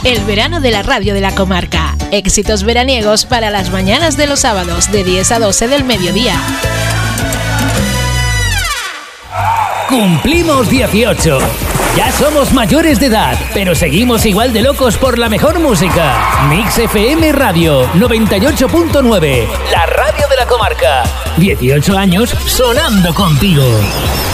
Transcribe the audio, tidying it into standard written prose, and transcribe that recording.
el verano de la radio de la comarca. Éxitos veraniegos para las mañanas de los sábados de 10 a 12 del mediodía. Cumplimos 18. Ya somos mayores de edad, pero seguimos igual de locos por la mejor música. Mix FM Radio 98.9, la radio de la comarca. 18 años sonando contigo.